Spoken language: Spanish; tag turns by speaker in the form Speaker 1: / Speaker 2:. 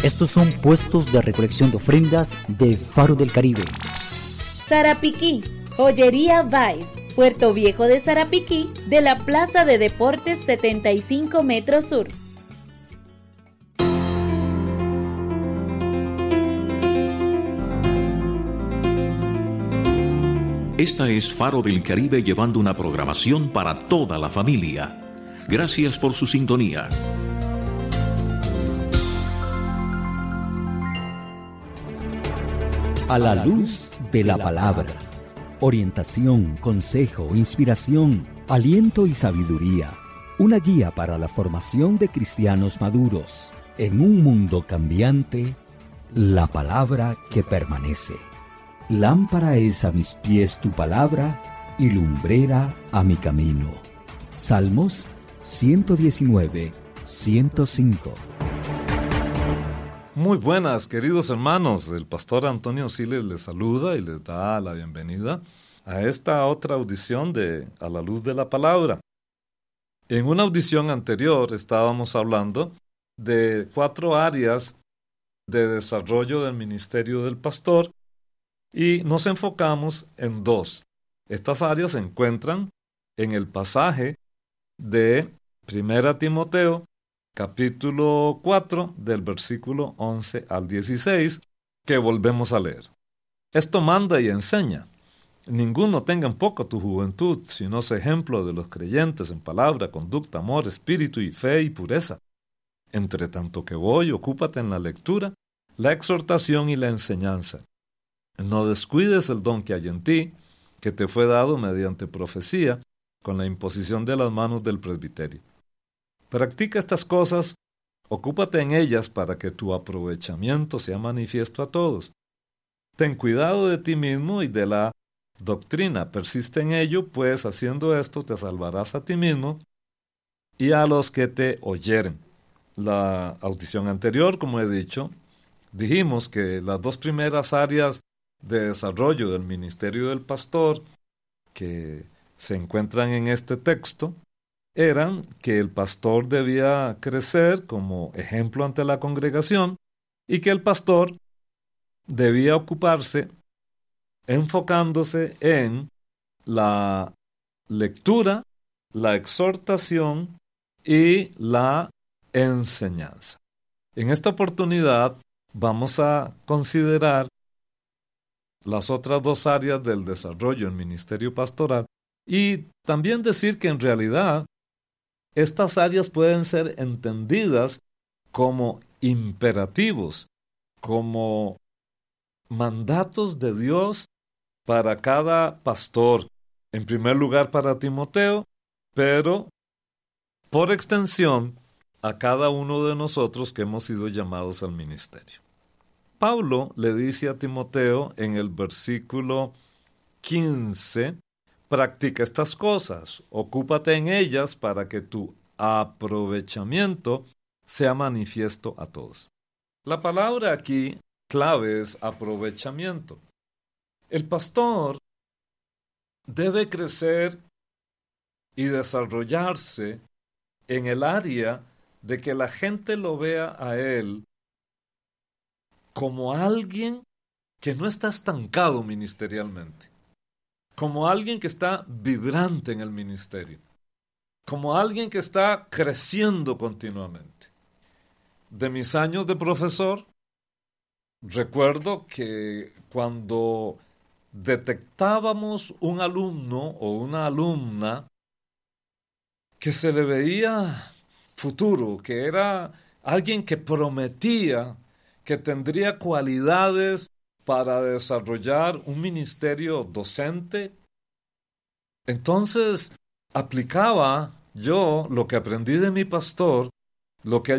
Speaker 1: Estos son puestos de recolección de ofrendas de Faro del Caribe.
Speaker 2: Sarapiquí, Joyería Vice, Puerto Viejo de Sarapiquí, de la Plaza de Deportes 75 Metro Sur.
Speaker 3: Esta es Faro del Caribe, llevando una programación para toda la familia. Gracias por su sintonía.
Speaker 4: A la luz de la palabra. Orientación, consejo, inspiración, aliento y sabiduría. Una guía para la formación de cristianos maduros. En un mundo cambiante, la palabra que permanece. Lámpara es a mis pies tu palabra y lumbrera a mi camino. Salmos 119, 105.
Speaker 5: Muy buenas, queridos hermanos. El pastor Antonio Siles les saluda y les da la bienvenida a esta otra audición de A la Luz de la Palabra. En una audición anterior estábamos hablando de 4 áreas de desarrollo del ministerio del pastor y nos enfocamos en 2. Estas áreas se encuentran en el pasaje de 1 Timoteo, capítulo 4, del versículo 11 al 16, que volvemos a leer. Esto manda y enseña. Ninguno tenga en poco tu juventud, sino sé ejemplo de los creyentes en palabra, conducta, amor, espíritu y fe y pureza. Entre tanto que voy, ocúpate en la lectura, la exhortación y la enseñanza. No descuides el don que hay en ti, que te fue dado mediante profecía, con la imposición de las manos del presbiterio. Practica estas cosas, ocúpate en ellas para que tu aprovechamiento sea manifiesto a todos. Ten cuidado de ti mismo y de la doctrina, persiste en ello, pues haciendo esto te salvarás a ti mismo y a los que te oyeren. La audición anterior, como he dicho, dijimos que las 2 primeras áreas de desarrollo del ministerio del pastor que se encuentran en este texto eran que el pastor debía crecer como ejemplo ante la congregación y que el pastor debía ocuparse enfocándose en la lectura, la exhortación y la enseñanza. En esta oportunidad vamos a considerar las otras 2 áreas del desarrollo del ministerio pastoral y también decir que en realidad estas áreas pueden ser entendidas como imperativos, como mandatos de Dios para cada pastor. En primer lugar para Timoteo, pero por extensión a cada uno de nosotros que hemos sido llamados al ministerio. Pablo le dice a Timoteo en el versículo 15, practica estas cosas, ocúpate en ellas para que tu aprovechamiento sea manifiesto a todos. La palabra aquí clave es aprovechamiento. El pastor debe crecer y desarrollarse en el área de que la gente lo vea a él como alguien que no está estancado ministerialmente, como alguien que está vibrante en el ministerio, como alguien que está creciendo continuamente. De mis años de profesor, recuerdo que cuando detectábamos un alumno o una alumna que se le veía futuro, que era alguien que prometía que tendría cualidades para desarrollar un ministerio docente, entonces aplicaba yo lo que aprendí de mi pastor, lo que